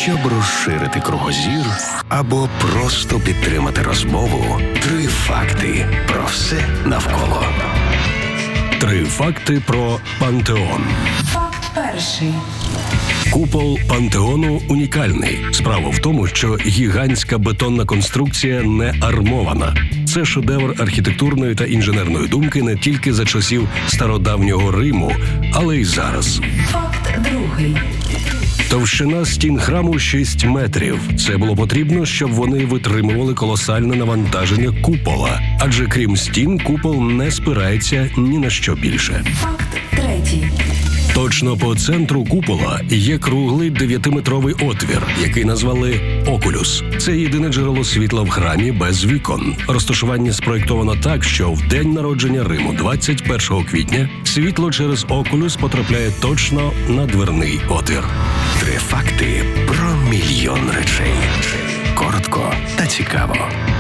Щоб розширити кругозір або просто підтримати розмову, 3 факти про все навколо. 3 факти про Пантеон. Факт перший. Купол Пантеону унікальний. Справа в тому, що гігантська бетонна конструкція не армована. Це шедевр архітектурної та інженерної думки не тільки за часів стародавнього Риму, але й зараз. Факт другий. Товщина стін храму 6 метрів. Це було потрібно, щоб вони витримували колосальне навантаження купола. Адже крім стін, купол не спирається ні на що більше. Факт третій. Точно по центру купола є круглий 9-метровий отвір, який назвали «Окулюс». Це єдине джерело світла в храмі без вікон. Розташування спроєктовано так, що в день народження Риму, 21 квітня, світло через «Окулюс» потрапляє точно на дверний отвір. 3 факти про мільйон речей. Коротко та цікаво.